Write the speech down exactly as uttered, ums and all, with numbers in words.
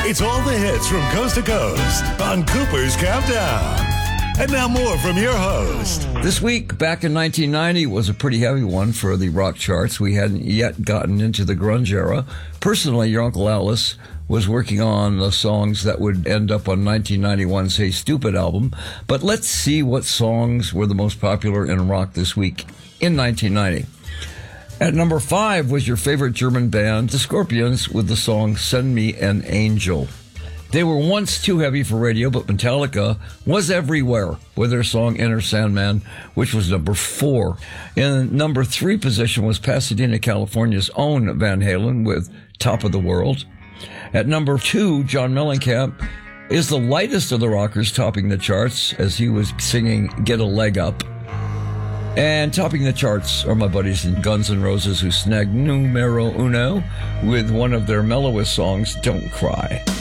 It's all the hits from coast to coast on Cooper's Countdown. And now more from your host. This week, back in nineteen ninety, was a pretty heavy one for the rock charts. We hadn't yet gotten into the grunge era. Personally, your Uncle Alice was working on the songs that would end up on nineteen ninety-one's Hey Stupid album. But let's see what songs were the most popular in rock this week in nineteen ninety. At number five was your favorite German band, the Scorpions, with the song Send Me an Angel. They were once too heavy for radio, but Metallica was everywhere with their song Enter Sandman, which was number four. In number three position was Pasadena, California's own Van Halen with Top of the World. At number two, John Mellencamp is the lightest of the rockers, topping the charts as he was singing Get a Leg Up. And topping the charts are my buddies in Guns N' Roses, who snagged numero uno with one of their mellowest songs, Don't Cry.